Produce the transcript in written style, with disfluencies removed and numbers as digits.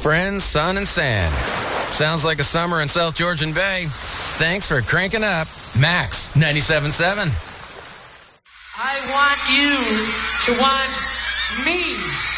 friends, sun, and sand. Sounds like a summer in South Georgian Bay. Thanks for cranking up. Max 97.7. I want you to want me.